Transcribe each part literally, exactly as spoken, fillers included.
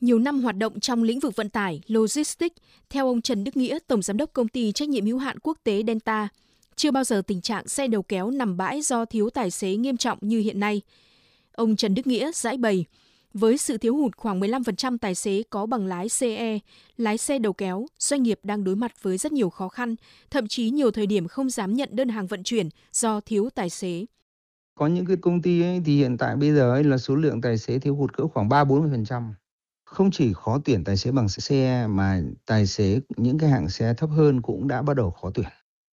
Nhiều năm hoạt động trong lĩnh vực vận tải, logistics, theo ông Trần Đức Nghĩa, Tổng Giám đốc Công ty Trách nhiệm hữu hạn Quốc tế Delta, chưa bao giờ tình trạng xe đầu kéo nằm bãi do thiếu tài xế nghiêm trọng như hiện nay. Ông Trần Đức Nghĩa giải bày, với sự thiếu hụt khoảng mười lăm phần trăm tài xế có bằng lái xê e, lái xe đầu kéo, doanh nghiệp đang đối mặt với rất nhiều khó khăn, thậm chí nhiều thời điểm không dám nhận đơn hàng vận chuyển do thiếu tài xế. Có những cái công ty ấy, thì hiện tại bây giờ ấy là số lượng tài xế thiếu hụt cỡ khoảng ba bốn mươi phần trăm. Không chỉ khó tuyển tài xế bằng xe mà tài xế những cái hạng xe thấp hơn cũng đã bắt đầu khó tuyển.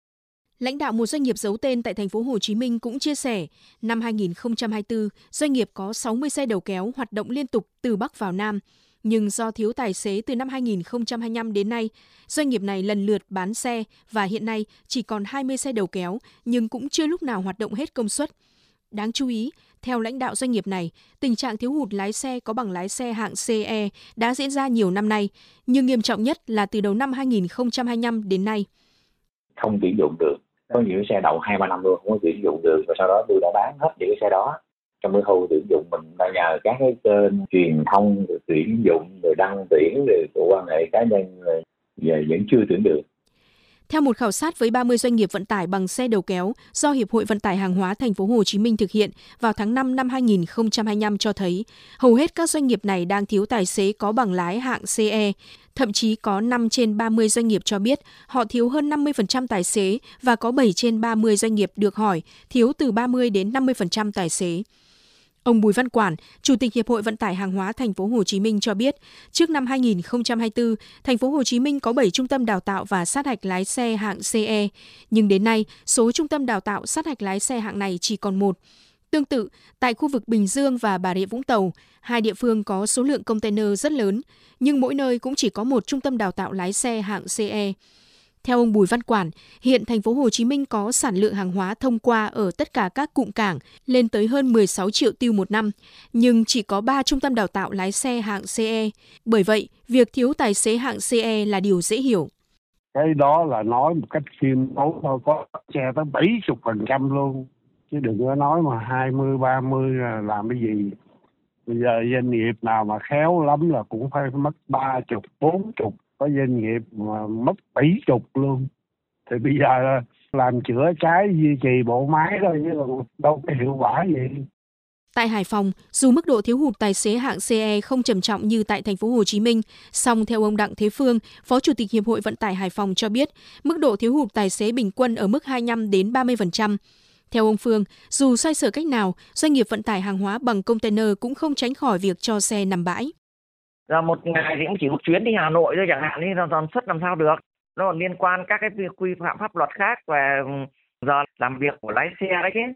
Lãnh đạo một doanh nghiệp giấu tên tại thành phố Hồ Chí Minh cũng chia sẻ, năm hai nghìn không trăm hai mươi tư, doanh nghiệp có sáu mươi xe đầu kéo hoạt động liên tục từ Bắc vào Nam. Nhưng do thiếu tài xế từ năm hai nghìn không trăm hai mươi lăm đến nay, doanh nghiệp này lần lượt bán xe và hiện nay chỉ còn hai mươi xe đầu kéo nhưng cũng chưa lúc nào hoạt động hết công suất. Đáng chú ý, theo lãnh đạo doanh nghiệp này, tình trạng thiếu hụt lái xe có bằng lái xe hạng xê e đã diễn ra nhiều năm nay, nhưng nghiêm trọng nhất là từ đầu năm hai nghìn không trăm hai mươi lăm đến nay. Không tuyển dụng được, có những xe đậu hai ba năm luôn không có tuyển dụng được, và sau đó tôi đã bán hết những cái xe đó. Trong cái khâu tuyển dụng mình đã nhờ các cái kênh truyền thông, rồi tuyển dụng, rồi đăng tuyển, rồi quan hệ cá nhân, rồi giờ vẫn chưa tuyển được. Theo một khảo sát với ba mươi doanh nghiệp vận tải bằng xe đầu kéo do Hiệp hội Vận tải Hàng hóa Thành phố Hồ Chí Minh thực hiện vào tháng năm năm hai nghìn không trăm hai mươi lăm cho thấy, hầu hết các doanh nghiệp này đang thiếu tài xế có bằng lái hạng xê e. Thậm chí có năm trên ba mươi doanh nghiệp cho biết họ thiếu hơn năm mươi phần trăm tài xế và có bảy trên ba mươi doanh nghiệp được hỏi thiếu từ ba mươi đến năm mươi phần trăm tài xế. Ông Bùi Văn Quản, Chủ tịch Hiệp hội Vận tải Hàng hóa Thành phố Hồ Chí Minh cho biết, trước năm hai nghìn không trăm hai mươi tư, Thành phố Hồ Chí Minh có bảy trung tâm đào tạo và sát hạch lái xe hạng xê e, nhưng đến nay, số trung tâm đào tạo sát hạch lái xe hạng này chỉ còn một. Tương tự, tại khu vực Bình Dương và Bà Rịa Vũng Tàu, hai địa phương có số lượng container rất lớn, nhưng mỗi nơi cũng chỉ có một trung tâm đào tạo lái xe hạng xê e. Theo ông Bùi Văn Quản, hiện Thành phố Hồ Chí Minh có sản lượng hàng hóa thông qua ở tất cả các cụm cảng lên tới hơn mười sáu triệu tiêu một năm, nhưng chỉ có ba trung tâm đào tạo lái xe hạng xê e. Bởi vậy, việc thiếu tài xế hạng xê e là điều dễ hiểu. Cái đó là nói một cách khiêm tốn thôi, có xe tới bảy mươi phần trăm luôn, chứ đừng có nói mà hai mươi, ba mươi là làm cái gì. Bây giờ doanh nghiệp nào mà khéo lắm là cũng phải mất ba chục, bốn chục. Có doanh nghiệp mà mất bảy chục luôn. Thì bây giờ làm chữa cháy duy trì bộ máy thôi chứ đâu có hiệu quả gì. Tại Hải Phòng, dù mức độ thiếu hụt tài xế hạng xê e không trầm trọng như tại Thành phố Hồ Chí Minh, song theo ông Đặng Thế Phương, Phó Chủ tịch Hiệp hội Vận tải Hải Phòng cho biết, mức độ thiếu hụt tài xế bình quân ở mức hai mươi lăm đến ba mươi phần trăm. Theo ông Phương, dù xoay sở cách nào, doanh nghiệp vận tải hàng hóa bằng container cũng không tránh khỏi việc cho xe nằm bãi. Rồi một ngày thì cũng chỉ một chuyến đi Hà Nội thôi chẳng hạn, thì tần suất làm sao được. Nó còn liên quan các cái việc quy phạm pháp luật khác về giờ làm việc của lái xe đấy chứ.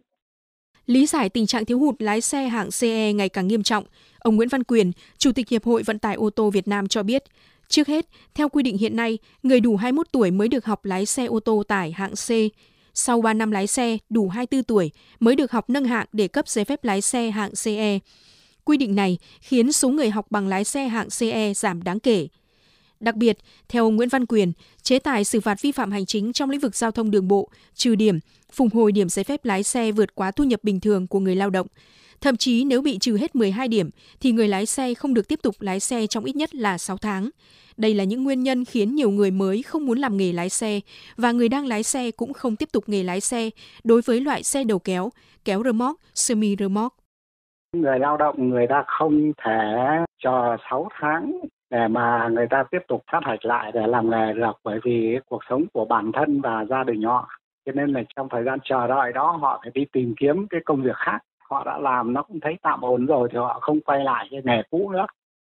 Lý giải tình trạng thiếu hụt lái xe hạng xê e ngày càng nghiêm trọng, ông Nguyễn Văn Quyền, Chủ tịch Hiệp hội Vận tải ô tô Việt Nam cho biết, trước hết, theo quy định hiện nay, người đủ hai mươi mốt tuổi mới được học lái xe ô tô tải hạng C. Sau ba năm lái xe, đủ hai mươi tư tuổi mới được học nâng hạng để cấp giấy phép lái xe hạng xê e. Quy định này khiến số người học bằng lái xe hạng xê e giảm đáng kể. Đặc biệt, theo ông Nguyễn Văn Quyền, chế tài xử phạt vi phạm hành chính trong lĩnh vực giao thông đường bộ, trừ điểm, phục hồi điểm giấy phép lái xe vượt quá thu nhập bình thường của người lao động. Thậm chí nếu bị trừ hết mười hai điểm, thì người lái xe không được tiếp tục lái xe trong ít nhất là sáu tháng. Đây là những nguyên nhân khiến nhiều người mới không muốn làm nghề lái xe, và người đang lái xe cũng không tiếp tục nghề lái xe đối với loại xe đầu kéo, kéo rơ moóc, semi rơ moóc. Người lao động người ta không thể chờ sáu tháng để mà người ta tiếp tục sát hạch lại để làm nghề được, bởi vì cuộc sống của bản thân và gia đình họ. Cho nên là trong thời gian chờ đợi đó họ phải đi tìm kiếm cái công việc khác. Họ đã làm nó cũng thấy tạm ổn rồi thì họ không quay lại cái nghề cũ nữa.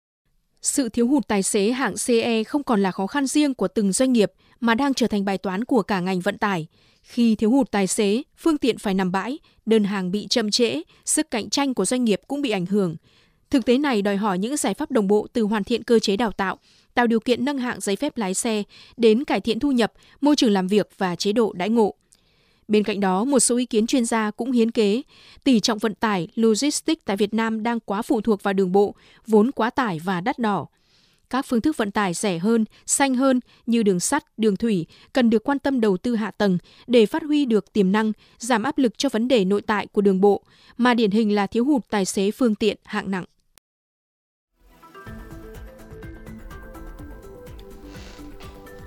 Sự thiếu hụt tài xế hạng xê e không còn là khó khăn riêng của từng doanh nghiệp mà đang trở thành bài toán của cả ngành vận tải. Khi thiếu hụt tài xế, phương tiện phải nằm bãi, đơn hàng bị chậm trễ, sức cạnh tranh của doanh nghiệp cũng bị ảnh hưởng. Thực tế này đòi hỏi những giải pháp đồng bộ từ hoàn thiện cơ chế đào tạo, tạo điều kiện nâng hạng giấy phép lái xe, đến cải thiện thu nhập, môi trường làm việc và chế độ đãi ngộ. Bên cạnh đó, một số ý kiến chuyên gia cũng hiến kế, tỷ trọng vận tải, logistics tại Việt Nam đang quá phụ thuộc vào đường bộ, vốn quá tải và đắt đỏ. Các phương thức vận tải rẻ hơn, xanh hơn như đường sắt, đường thủy cần được quan tâm đầu tư hạ tầng để phát huy được tiềm năng, giảm áp lực cho vấn đề nội tại của đường bộ, mà điển hình là thiếu hụt tài xế phương tiện hạng nặng.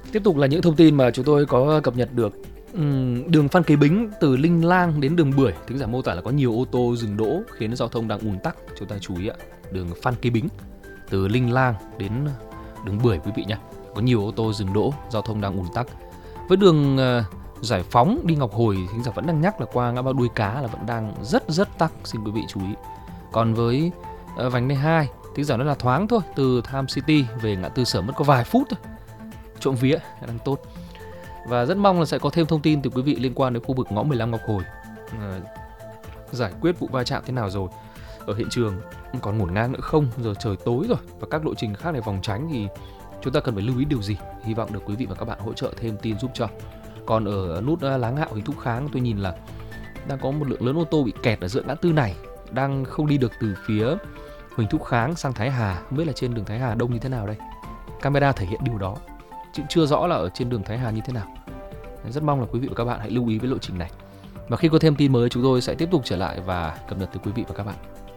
Tiếp tục là những thông tin mà chúng tôi có cập nhật được. Uhm, đường Phan Kế Bính từ Linh Lang đến đường Bưởi, thính giả mô tả là có nhiều ô tô dừng đỗ khiến giao thông đang ùn tắc. Chúng ta chú ý ạ, đường Phan Kế Bính từ Linh Lang đến đường Bưởi quý vị nhé, có nhiều ô tô dừng đỗ, giao thông đang ùn tắc. Với đường uh, Giải Phóng đi Ngọc Hồi, thính giả vẫn đang nhắc là qua ngã ba Đuôi Cá là vẫn đang rất rất tắc, xin quý vị chú ý. Còn với uh, vành đai hai, thính giả nó là thoáng thôi, từ Tham City về ngã tư Sở mất có vài phút thôi, trộm vía đang tốt. Và rất mong là sẽ có thêm thông tin từ quý vị liên quan đến khu vực ngõ mười lăm Ngọc Hồi, à, giải quyết vụ va chạm thế nào rồi, ở hiện trường còn ngổn ngang nữa không, giờ trời tối rồi và các lộ trình khác để phòng tránh thì chúng ta cần phải lưu ý điều gì. Hy vọng được quý vị và các bạn hỗ trợ thêm tin giúp cho. Còn ở nút Láng Hạo, Huỳnh Thúc Kháng, tôi nhìn là đang có một lượng lớn ô tô bị kẹt ở giữa ngã tư này, đang không đi được từ phía Huỳnh Thúc Kháng sang Thái Hà. Không biết là trên đường Thái Hà đông như thế nào đây, camera thể hiện điều đó chứ chưa rõ là ở trên đường Thái Hà như thế nào. Rất mong là quý vị và các bạn hãy lưu ý với lộ trình này. Và khi có thêm tin mới, chúng tôi sẽ tiếp tục trở lại và cập nhật từ quý vị và các bạn.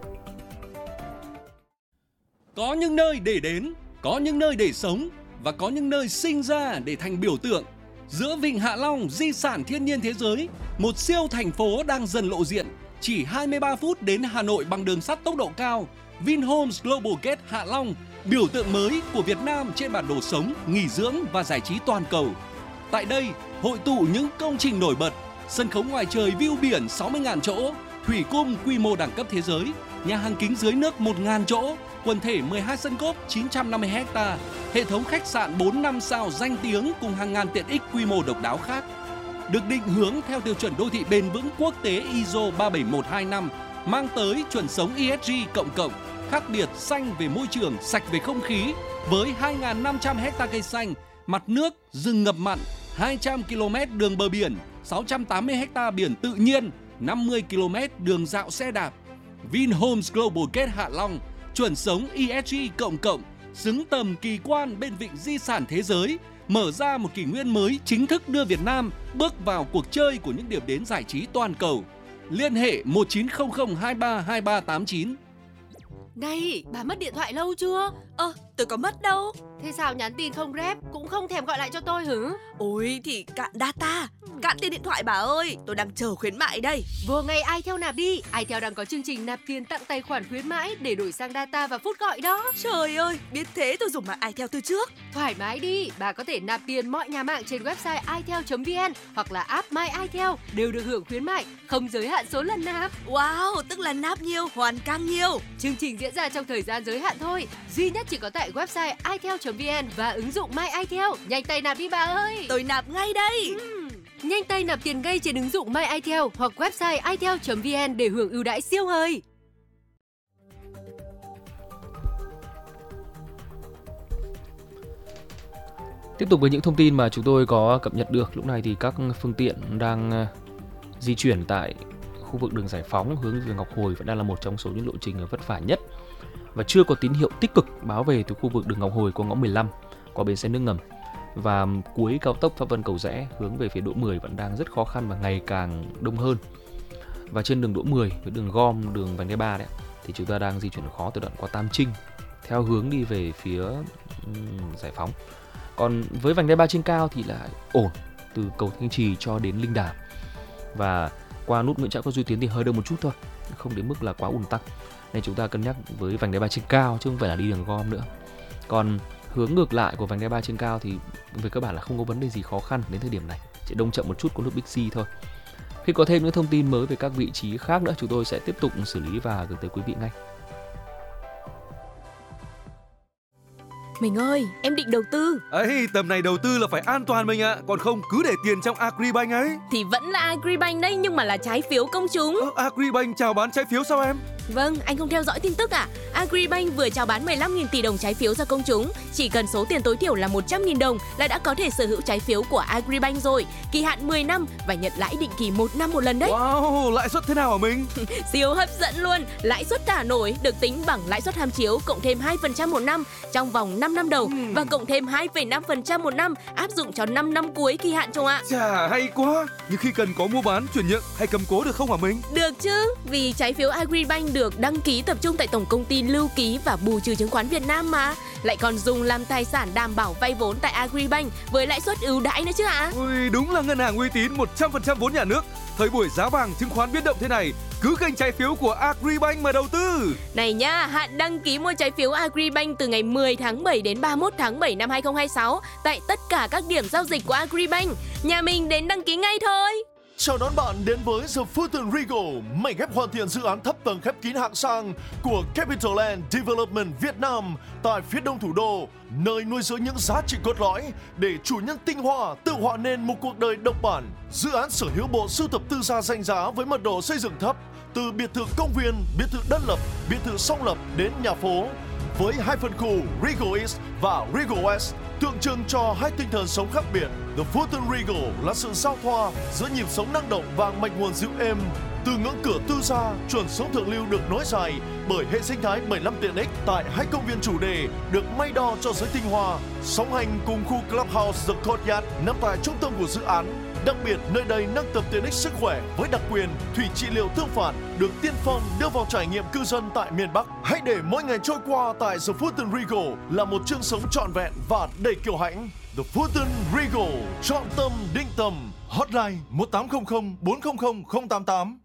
Có những nơi để đến, có những nơi để sống và có những nơi sinh ra để thành biểu tượng. Giữa Vịnh Hạ Long, di sản thiên nhiên thế giới, một siêu thành phố đang dần lộ diện. Chỉ hai mươi ba phút đến Hà Nội bằng đường sắt tốc độ cao. Vinhomes Global Gate Hạ Long, biểu tượng mới của Việt Nam trên bản đồ sống, nghỉ dưỡng và giải trí toàn cầu. Tại đây, hội tụ những công trình nổi bật, sân khấu ngoài trời view biển sáu mươi nghìn chỗ, thủy cung quy mô đẳng cấp thế giới, nhà hàng kính dưới nước một nghìn chỗ, quần thể mười hai sân golf chín trăm năm mươi héc-ta, hệ thống khách sạn bốn năm sao danh tiếng cùng hàng ngàn tiện ích quy mô độc đáo khác. Được định hướng theo tiêu chuẩn đô thị bền vững quốc tế i ét o ba bảy một hai năm, mang tới chuẩn sống e ét giê cộng cộng, khác biệt xanh về môi trường, sạch về không khí, với hai nghìn năm trăm héc-ta cây xanh, mặt nước, rừng ngập mặn, hai trăm ki lô mét đường bờ biển, sáu trăm tám mươi héc-ta biển tự nhiên, năm mươi ki lô mét đường dạo xe đạp. Vinhomes Global Gate Hạ Long, chuẩn sống e ét giê cộng cộng, xứng tầm kỳ quan bên vịnh di sản thế giới, mở ra một kỷ nguyên mới chính thức đưa Việt Nam bước vào cuộc chơi của những điểm đến giải trí toàn cầu. Liên hệ một chín không không hai ba hai ba tám chín. Này, bà mất điện thoại lâu chưa? Ơ, tôi có mất đâu. Thế sao nhắn tin không rep, cũng không thèm gọi lại cho tôi hử? Ôi thì cạn data, cạn tiền điện thoại bà ơi, tôi đang chờ khuyến mại đây. Vừa ngày iTel nạp đi, iTel đang có chương trình nạp tiền tặng tài khoản khuyến mãi để đổi sang data và phút gọi đó. Trời ơi, biết thế tôi dùng mạng iTel từ trước. Thoải mái đi, bà có thể nạp tiền mọi nhà mạng trên website itel chấm vn hoặc là app My iTel đều được hưởng khuyến mại, không giới hạn số lần nạp. Wow, tức là nạp nhiều, hoàn càng nhiều. Chương trình diễn ra trong thời gian giới hạn thôi, duy nhất chỉ có tại website itel chấm vn và ứng dụng My iTel. Nhanh tay nạp đi bà ơi. Tôi nạp ngay đây. Uhm. Nhanh tay nạp tiền ngay trên ứng dụng My iTel hoặc website itel chấm vn để hưởng ưu đãi siêu hời. Tiếp tục với những thông tin mà chúng tôi có cập nhật được. Lúc này thì các phương tiện đang di chuyển tại khu vực đường Giải Phóng hướng về Ngọc Hồi vẫn đang là một trong số những lộ trình vất vả nhất và chưa có tín hiệu tích cực báo về từ khu vực đường Ngọc Hồi qua ngõ mười lăm qua bến xe nước ngầm. Và cuối cao tốc Pháp Vân Cầu Giẽ hướng về phía Đỗ mười vẫn đang rất khó khăn và ngày càng đông hơn. Và trên đường Đỗ mười với đường gom, đường vành đai ba đấy thì chúng ta đang di chuyển khó từ đoạn qua Tam Trinh theo hướng đi về phía um, Giải Phóng. Còn với vành đai ba trên cao thì là ổn từ cầu Thanh Trì cho đến Linh Đàm. Và qua nút Nguyễn Trãi, Có Duy Tiến thì hơi đông một chút thôi, không đến mức là quá ùn tắc. Nên chúng ta cân nhắc với vành đai ba trên cao chứ không phải là đi đường gom nữa. Còn hướng ngược lại của vành đai ba trên cao thì về cơ bản là không có vấn đề gì khó khăn đến thời điểm này, chỉ đông chậm một chút của nút Bixi thôi. Khi có thêm những thông tin mới về các vị trí khác nữa, chúng tôi sẽ tiếp tục xử lý và gửi tới quý vị ngay. Mình ơi, em định đầu tư. Ấy, tầm này đầu tư là phải an toàn mình ạ, còn không cứ để tiền trong Agribank ấy. Thì vẫn là Agribank đấy, nhưng mà là trái phiếu công chúng. Ờ, Agribank chào bán trái phiếu sao em? Vâng, anh không theo dõi tin tức à? Agribank vừa chào bán mười lăm nghìn tỷ đồng trái phiếu ra công chúng. Chỉ cần số tiền tối thiểu là một trăm nghìn đồng là đã có thể sở hữu trái phiếu của Agribank rồi. Kỳ hạn mười năm và nhận lãi định kỳ một năm một lần đấy. Wow, lãi suất thế nào hả mình? Siêu hấp dẫn luôn. Lãi suất thả nổi được tính bằng lãi suất tham chiếu cộng thêm hai phần trăm một năm trong vòng năm năm đầu hmm. và cộng thêm hai phẩy năm phần trăm một năm áp dụng cho năm năm cuối kỳ hạn chồng ạ. Chà, hay quá. Nhưng khi cần có mua bán, chuyển nhượng hay cầm cố được không hả mình? Được chứ, vì trái phiếu Agribank không được đăng ký tập trung tại Tổng công ty Lưu ký và Bù trừ chứng khoán Việt Nam mà. Lại còn dùng làm tài sản đảm bảo vay vốn tại Agribank với lãi suất ưu đãi nữa chứ ạ. Ui, đúng là ngân hàng uy tín một trăm phần trăm vốn nhà nước. Thời buổi giá vàng chứng khoán biến động thế này, cứ kênh trái phiếu của Agribank mà đầu tư. Này nhá, hạn đăng ký mua trái phiếu Agribank từ ngày mười tháng bảy đến ba mươi mốt tháng bảy năm hai không hai sáu tại tất cả các điểm giao dịch của Agribank. Nhà mình đến đăng ký ngay thôi. Chào đón bạn đến với The Fulton Regal, mảnh ghép hoàn thiện dự án thấp tầng khép kín hạng sang của Capital Land Development Việt Nam tại phía đông thủ đô, nơi nuôi dưỡng những giá trị cốt lõi để chủ nhân tinh hoa tự họa nên một cuộc đời độc bản. Dự án sở hữu bộ sưu tập tư gia danh giá với mật độ xây dựng thấp, từ biệt thự công viên, biệt thự đơn lập, biệt thự song lập đến nhà phố, với hai phân khu Regal East và Regal West, tượng trưng cho hai tinh thần sống khác biệt. The Fulton Regal là sự giao thoa giữa nhịp sống năng động và mạch nguồn dịu êm. Từ ngưỡng cửa tư gia, chuẩn sống thượng lưu được nối dài bởi hệ sinh thái bảy mươi lăm tiện ích tại hai công viên chủ đề được may đo cho giới tinh hoa. Song hành cùng khu Clubhouse The Courtyard nằm tại trung tâm của dự án. Đặc biệt, nơi đây nâng tầm tiện ích sức khỏe với đặc quyền thủy trị liệu tương phản được tiên phong đưa vào trải nghiệm cư dân tại miền Bắc. Hãy để mỗi ngày trôi qua tại The Fulton Regal là một chương sống trọn vẹn và đầy kiêu hãnh. The Fulton Regal, chọn tâm định tầm. Hotline một tám không không bốn không không không tám tám.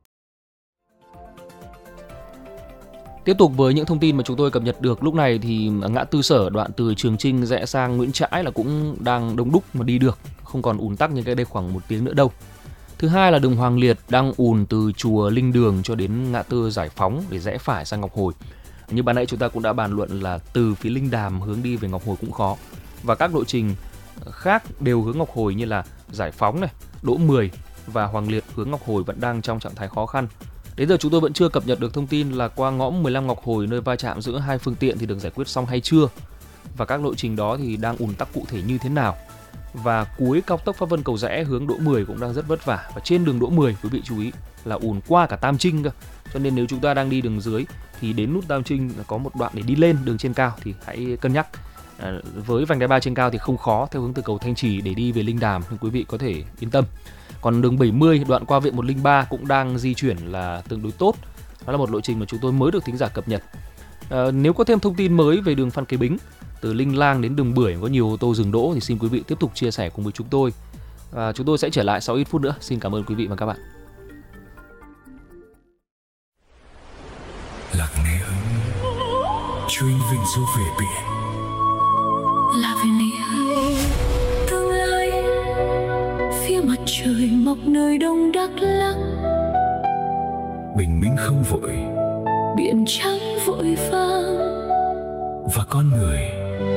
Tiếp tục với những thông tin mà chúng tôi cập nhật được lúc này thì ngã tư Sở đoạn từ Trường Chinh rẽ sang Nguyễn Trãi là cũng đang đông đúc mà đi được, không còn ùn tắc như cái đây khoảng một tiếng nữa đâu. Thứ hai là đường Hoàng Liệt đang ùn từ chùa Linh Đường cho đến ngã tư Giải Phóng để rẽ phải sang Ngọc Hồi. Như ban nãy chúng ta cũng đã bàn luận là từ phía Linh Đàm hướng đi về Ngọc Hồi cũng khó. Và các lộ trình khác đều hướng Ngọc Hồi như là Giải Phóng này, Đỗ mười và Hoàng Liệt hướng Ngọc Hồi vẫn đang trong trạng thái khó khăn. Đến giờ chúng tôi vẫn chưa cập nhật được thông tin là qua ngõ mười lăm Ngọc Hồi, nơi va chạm giữa hai phương tiện thì được giải quyết xong hay chưa, và các lộ trình đó thì đang ùn tắc cụ thể như thế nào. Và cuối cao tốc Pháp Vân Cầu Giẽ hướng Đỗ mười cũng đang rất vất vả, và trên đường Đỗ mười quý vị chú ý là ùn qua cả Tam Trinh cơ. Cho nên nếu chúng ta đang đi đường dưới thì đến nút Tam Trinh có một đoạn để đi lên đường trên cao thì hãy cân nhắc. À, với vành đai ba trên cao thì không khó theo hướng từ cầu Thanh Trì để đi về Linh Đàm, nên quý vị có thể yên tâm. Còn đường bảy mươi đoạn qua viện một không ba cũng đang di chuyển là tương đối tốt. Đó là một lộ trình mà chúng tôi mới được thính giả cập nhật. À, nếu có thêm thông tin mới về đường Phan Kế Bính từ Linh Lang đến đường Bưởi có nhiều ô tô dừng đỗ thì xin quý vị tiếp tục chia sẻ cùng với chúng tôi. À, chúng tôi sẽ trở lại sau ít phút nữa. Xin cảm ơn quý vị và các bạn. Lạc nghe ấm trôi vinh du về biển, là về nơi tương lai phía mặt trời mọc nơi đông Đắk Lắk. Bình minh không vội, biển trắng vội vàng và con người